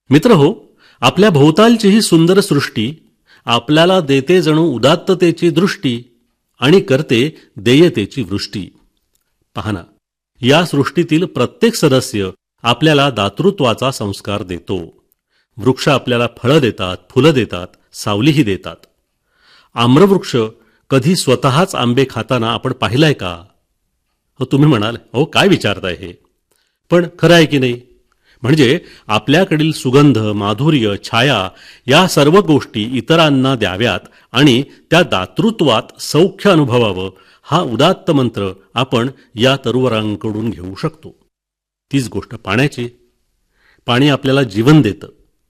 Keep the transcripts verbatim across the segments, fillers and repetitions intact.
मित्रहो, आपल्या भोवतालची ही सुंदर सृष्टी आपल्याला देते जणू उदात्ततेची दृष्टी आणि करते देयतेची वृष्टी. पहा, या सृष्टीतील प्रत्येक सदस्य आपल्याला दातृत्वाचा संस्कार देतो. वृक्ष आपल्याला फळं देतात, फुलं देतात, सावलीही देतात. आम्रवृक्ष कधी स्वतःच आंबे खाताना आपण पाहिलाय का? हो, तुम्ही म्हणाल, अहो काय विचारताय हे, पण खरं आहे की नाही? म्हणजे आपल्याकडील सुगंध, माधुर्य, छाया या सर्व गोष्टी इतरांना द्याव्यात आणि त्या दातृत्वात सौख्य अनुभवावं, हा उदात्त मंत्र आपण या तरुवरांकडून घेऊ शकतो. तीच गोष्ट पाण्याची. पाणी आपल्याला जीवन देतं.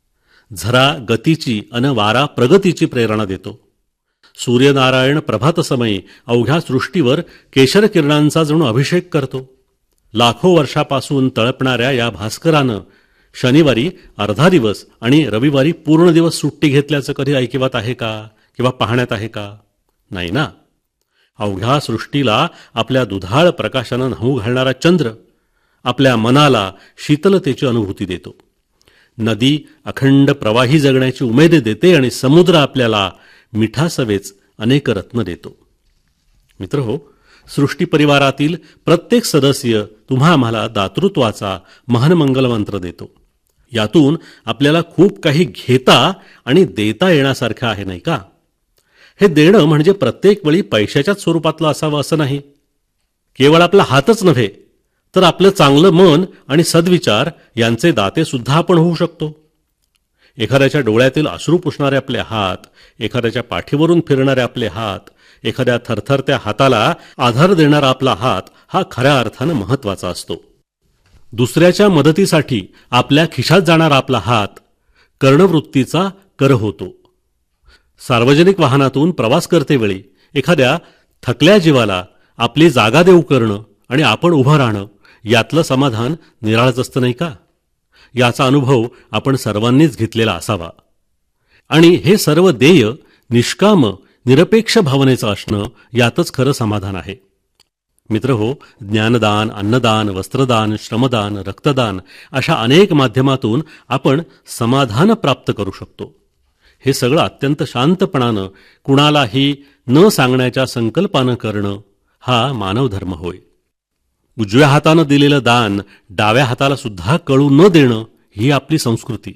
झरा गतीची अन वारा प्रगतीची प्रेरणा देतो. सूर्यनारायण प्रभातसमयी अवघ्या सृष्टीवर केशर किरणांचा जणू अभिषेक करतो. लाखो वर्षापासून तळपणाऱ्या या भास्करानं शनिवारी अर्धा दिवस आणि रविवारी पूर्ण दिवस सुट्टी घेतल्याचं कधी ऐकिवात आहे का किंवा पाहण्यात आहे का? नाही ना. अवघ्या सृष्टीला आपल्या दुधाळ प्रकाशानं न्हाऊ घालणारा चंद्र आपल्या मनाला शीतलतेची अनुभूती देतो. नदी अखंड प्रवाही जगण्याची उमेद देते आणि समुद्र आपल्याला मिठासवेच अनेक रत्न देतो. मित्रहो, सृष्टी परिवारातील प्रत्येक सदस्य तुम्हा आम्हाला दातृत्वाचा महानमंगल मंत्र देतो. यातून आपल्याला खूप काही घेता आणि देता येण्यासारखं आहे, नाही का? हे देणं म्हणजे प्रत्येक वेळी पैशाच्याच स्वरूपातलं असावं असं नाही. केवळ आपला हातच नव्हे, तर आपलं चांगलं मन आणि सद्विचार यांचे दाते सुद्धा आपण होऊ शकतो. एखाद्याच्या डोळ्यातील अश्रू पुसणारे आपले हात, एखाद्याच्या पाठीवरून फिरणारे आपले हात, एखाद्या थरथरत्या हाताला आधार देणारा आपला हात हा खऱ्या अर्थानं महत्वाचा असतो. दुसऱ्याच्या मदतीसाठी आपल्या खिशात जाणारा आपला हात कर्णवृत्तीचा कर होतो. सार्वजनिक वाहनातून प्रवास करतेवेळी एखाद्या थकल्या जीवाला आपली जागा देऊ करणं आणि आपण उभं राहणं यातलं समाधान निराळच असतं, नाही का? याचा अनुभव आपण सर्वांनीच घेतलेला असावा. आणि हे सर्व देय निष्काम निरपेक्ष भावनेचं असणं यातच खरं समाधान आहे. मित्रहो, ज्ञानदान, अन्नदान, वस्त्रदान, श्रमदान, रक्तदान अशा अनेक माध्यमातून आपण समाधान प्राप्त करू शकतो. हे सगळं अत्यंत शांतपणानं कुणालाही न सांगण्याच्या संकल्पानं करणं हा मानवधर्म होय. उजव्या हातानं दिलेलं दान डाव्या हाताला सुद्धा कळू न देणं ही आपली संस्कृती.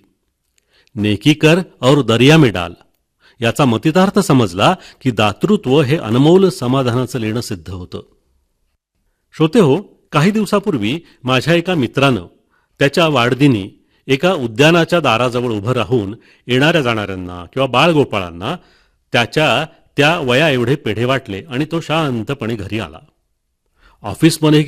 नेकी कर और दरिया में डाल याचा मतितार्थ समजला की दातृत्व हे अनमोल समाधानाचं लेणं सिद्ध होतं. श्रोते हो, काही दिवसापूर्वी माझ्या एका मित्रानं त्याच्या वाढदिनी एका उद्यानाच्या दाराजवळ उभं राहून येणाऱ्या जाणाऱ्यांना किंवा बाळगोपाळांना त्याच्या त्या वया एवढे पेढे वाटले आणि तो शांतपणे घरी आला. ऑफिसमध्ये